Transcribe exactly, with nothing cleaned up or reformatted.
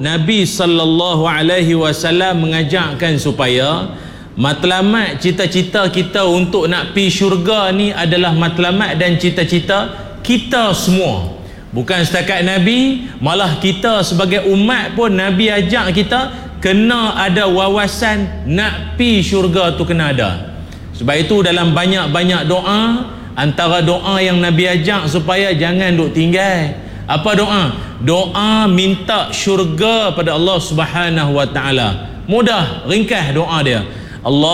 Nabi sallallahu alaihi wasallam mengajarkan supaya matlamat cita-cita kita untuk nak pi syurga ni adalah matlamat dan cita-cita kita semua. Bukan setakat Nabi, malah kita sebagai umat pun Nabi ajak kita kena ada wawasan nak pi syurga tu kena ada. Sebab itu dalam banyak-banyak doa, antara doa yang Nabi ajak supaya jangan duk tinggal. Apa doa? Doa minta syurga pada Allah Subhanahu wa taala. Mudah, ringkas doa dia. Allah